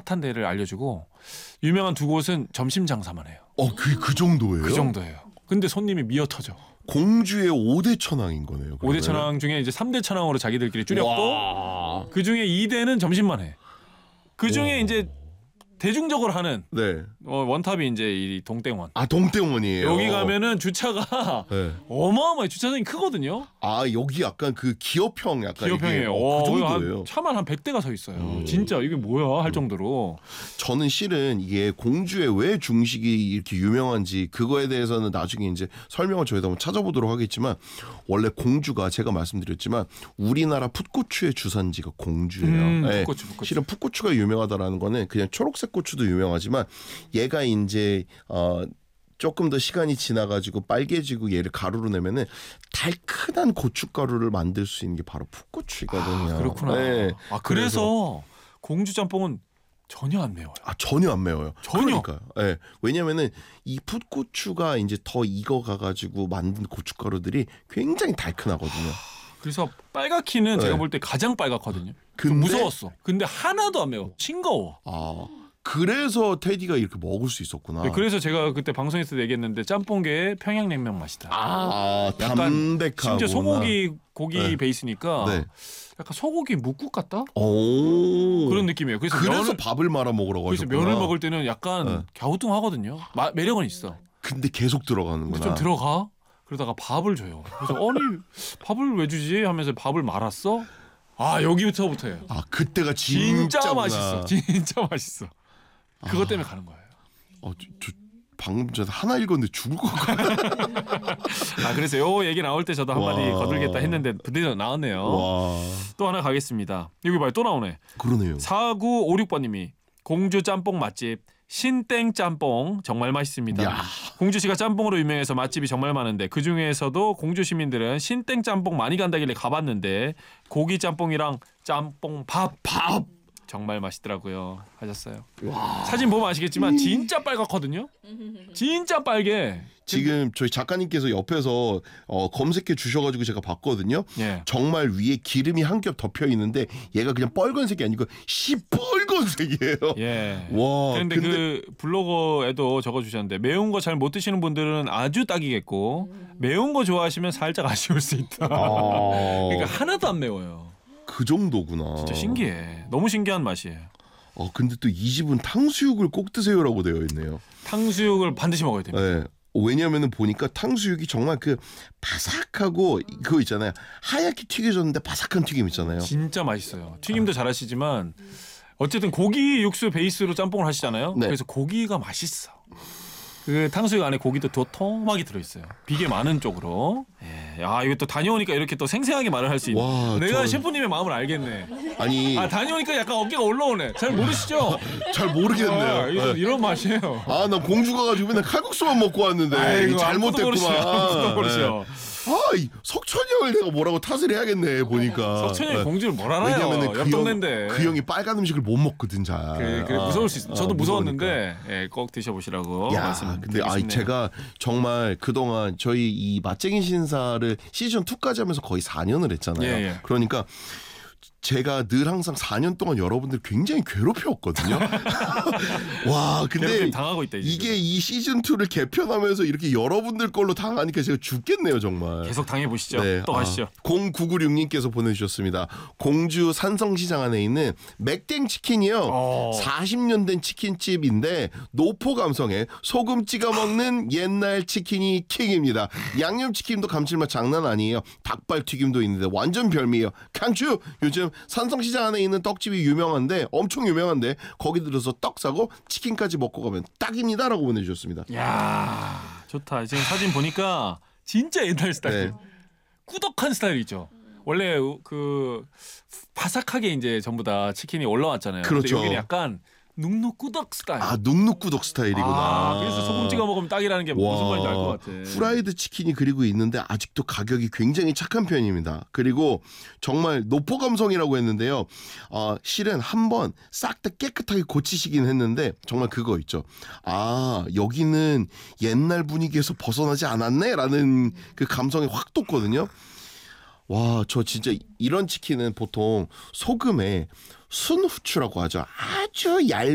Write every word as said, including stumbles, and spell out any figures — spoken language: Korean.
핫한 데를 알려주고 유명한 두 곳은 점심 장사만 해요. 어, 그, 그 정도예요? 그 정도예요. 근데 손님이 미어터져. 공주의 오 대 천왕인 거네요. 오 대 천왕 중에 이제 삼 대 천왕으로 자기들끼리 줄였고 그 중에 이 대는 점심만 해. 그 중에 이제 대중적으로 하는 네. 어, 원탑이 이제 이 동땡원. 아, 동땡원이에요. 여기 가면은 주차가 네. 어마어마해. 주차장이 크거든요. 아, 여기 약간 그 기업형 약간 기업형이에요. 어, 그 정도예요. 한, 차만 한 백 대가 서 있어요. 음. 진짜 이게 뭐야 할 정도로. 저는 실은 이게 공주에 왜 중식이 이렇게 유명한지 그거에 대해서는 나중에 이제 설명을 저희도 한번 찾아보도록 하겠지만 원래 공주가 제가 말씀드렸지만 우리나라 풋고추의 주산지가 공주예요. 음, 네. 풋고추, 풋고추. 실은 풋고추가 유명하다라는 거는 그냥 초록색 고추도 유명하지만 얘가 이제 어 조금 더 시간이 지나가지고 빨개지고 얘를 가루로 내면은 달큰한 고춧가루를 만들 수 있는 게 바로 풋고추거든요. 아, 그렇구나. 네. 아 그래서 공주 짬뽕은 전혀 안 매워요. 아, 전혀 안 매워요. 전혀. 그러니까요. 네. 왜냐면은 이 풋고추가 이제 더 익어가가지고 만든 고춧가루들이 굉장히 달큰하거든요. 그래서 빨갛기는 네. 제가 볼 때 가장 빨갛거든요. 근데- 좀 무서웠어. 근데 하나도 안 매워. 싱거워. 아, 그래서 테디가 이렇게 먹을 수 있었구나. 네, 그래서 제가 그때 방송에서 얘기했는데 짬뽕계의 평양냉면 맛이다. 아, 약간 담백하고. 심지어 소고기 고기 네. 베이스니까 네. 약간 소고기 묵국 같다? 오. 그런 느낌이에요. 그래서, 그래서 면을, 밥을 말아 먹으라고 그래서 하셨구나. 면을 먹을 때는 약간 네. 갸우뚱하거든요. 마- 매력은 있어. 근데 계속 들어가는구나. 근데 좀 들어가. 그러다가 밥을 줘요. 그래서 아니 밥을 왜 주지 하면서 밥을 말았어. 아 여기부터부터예요. 아, 그때가 진짜 진짜구나. 맛있어. 진짜 맛있어. 그것 때문에 가는 거예요. 어, 저, 저 방금 전에 하나 읽었는데 죽을 것 같아. 아 그래서 요 얘기 나올 때 저도 한마디 와. 거들겠다 했는데 드디어 나왔네요. 와, 또 하나 가겠습니다. 여기 봐요. 또 나오네. 그러네요. 사구오육 번님이 공주 짬뽕 맛집 신땡 짬뽕 정말 맛있습니다. 야. 공주시가 짬뽕으로 유명해서 맛집이 정말 많은데 그중에서도 공주 시민들은 신땡 짬뽕 많이 간다길래 가봤는데 고기 짬뽕이랑 짬뽕 밥 밥 정말 맛있더라고요 하셨어요. 와. 사진 보면 아시겠지만 진짜 빨갛거든요. 진짜 빨개. 지금 저희 작가님께서 옆에서 어, 검색해 주셔가지고 제가 봤거든요. 예. 정말 위에 기름이 한 겹 덮여 있는데 얘가 그냥 빨간색이 아니고 시뻘건색이에요. 예. 와. 그런데 그 블로거에도 적어주셨는데 매운 거 잘 못 드시는 분들은 아주 딱이겠고 매운 거 좋아하시면 살짝 아쉬울 수 있다. 아, 그러니까 하나도 안 매워요. 그 정도구나. 진짜 신기해. 너무 신기한 맛이에요. 어, 근데 또 이 집은 탕수육을 꼭 드세요라고 되어 있네요. 탕수육을 반드시 먹어야 됩니다. 네. 왜냐면은 보니까 탕수육이 정말 그 바삭하고 그거 있잖아요. 하얗게 튀겨졌는데 바삭한 튀김 있잖아요. 진짜 맛있어요. 튀김도 잘하시지만 어쨌든 고기 육수 베이스로 짬뽕을 하시잖아요. 네. 그래서 고기가 맛있어. 그 탕수육 안에 고기도 도톰하게 들어있어요. 비계 많은 쪽으로. 예. 야 이거 또 다녀오니까 이렇게 또 생생하게 말을 할 수 있네. 와, 내가 저- 셰프님의 마음을 알겠네. 아니, 아 다녀오니까 약간 어깨가 올라오네. 잘 모르시죠? 잘 모르겠네요. 아, 이런, 네. 이런 맛이에요. 아, 나 공주 가가지고 맨날 칼국수만 먹고 왔는데 아이고, 이거 아무것도 모르시죠. 아무것도 잘못됐구만. 모르시죠. 네. 아, 이 석천이 형을 내가 뭐라고 탓을 해야겠네 보니까. 석천이 네. 공주를 뭘 알아요? 왜냐면은 그 옆 형- 동네인데. 그 형이 빨간 음식을 못 먹거든 잘. 그, 그 아, 무서울 수 있어. 저도 아, 무서웠는데 예, 꼭 드셔보시라고 야, 말씀드리고 근데 아, 싶네요. 제가 정말 그동안 저희 이 맛쟁이 신사를 시즌 이까지 하면서 거의 사 년을 했잖아요. 예, 예. 그러니까 제가 늘 항상 사 년 동안 여러분들 굉장히 괴롭혀왔거든요. 와, 근데 괴롭힘 당하고 있다 이제. 이게 이 시즌 이를 개편하면서 이렇게 여러분들 걸로 당하니까 제가 죽겠네요, 정말. 계속 당해 보시죠. 네, 또 가시죠. 아, 공구구육님께서 보내주셨습니다. 공주 산성시장 안에 있는 맥땡 치킨이요. 어. 사십 년 된 치킨집인데 노포 감성에 소금 찍어 먹는 옛날 치킨이 킹입니다. 양념치킨도 감칠맛 장난 아니에요. 닭발 튀김도 있는데 완전 별미예요. 강추! 요즘 산성시장 안에 있는 떡집이 유명한데 엄청 유명한데 거기 들어서 떡 사고 치킨까지 먹고 가면 딱입니다. 라고 보내주셨습니다. 야 좋다. 지금 사진 보니까 진짜 옛날 스타일. 네. 꾸덕한 스타일이죠. 원래 그 바삭하게 이제 전부 다 치킨이 올라왔잖아요. 그렇죠. 근데 여기는 약간 눅눅꾸덕 스타일. 아, 눅눅구덕 스타일이구나. 아, 그래서 소금 찍어 먹으면 딱이라는 게 무슨 와, 말인지 알 것 같아. 후라이드 치킨이 그리고 있는데 아직도 가격이 굉장히 착한 편입니다. 그리고 정말 노포 감성이라고 했는데요. 어, 실은 한번 싹 다 깨끗하게 고치시긴 했는데 정말 그거 있죠. 아, 여기는 옛날 분위기에서 벗어나지 않았네라는 그 감성이 확 돋거든요. 와, 저 진짜 이런 치킨은 보통 소금에 순후추라고 하죠. 아주 얇은